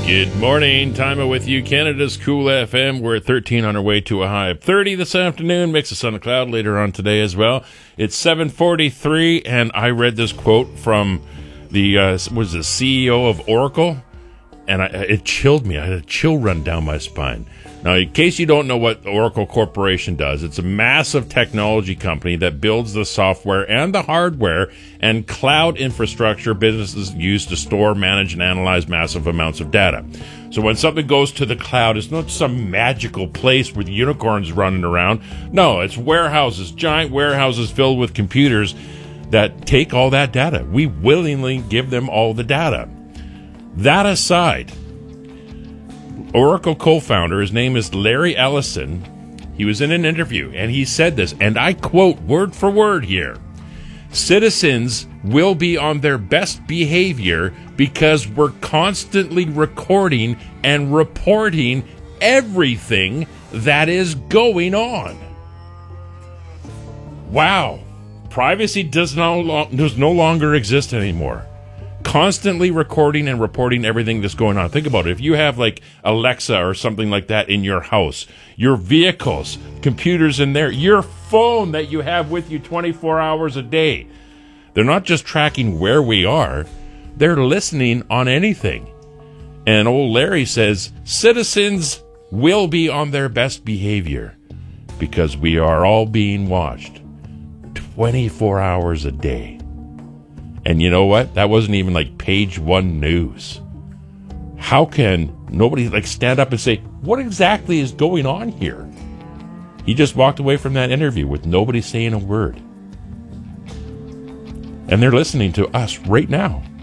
Good morning. Time with you, Canada's Cool FM. We're at 13 on our way to a high of 30 this afternoon. Mix of sun and cloud later on today as well. It's 7:43, and I read this quote from the CEO of Oracle, and it chilled me. I had a chill run down my spine. Now, in case you don't know what Oracle Corporation does, it's a massive technology company that builds the software and the hardware and cloud infrastructure businesses use to store, manage, and analyze massive amounts of data. So when something goes to the cloud, it's not some magical place with unicorns running around. No, it's warehouses, giant warehouses filled with computers that take all that data. We willingly give them all the data. That aside, Oracle co-founder, his name is Larry Ellison, he was in an interview, and he said this, and I quote word for word here: "Citizens will be on their best behavior because we're constantly recording and reporting everything that is going on." Wow. Privacy does no longer exist anymore. Constantly recording and reporting everything that's going on. Think about it. If you have like Alexa or something like that in your house, your vehicles, computers in there, your phone that you have with you 24 hours a day, they're not just tracking where we are, they're listening on anything. And old Larry says citizens will be on their best behavior because we are all being watched 24 hours a day. And you know what? That wasn't even like page one news. How can nobody like stand up and say, what exactly is going on here? He just walked away from that interview with nobody saying a word. And they're listening to us right now.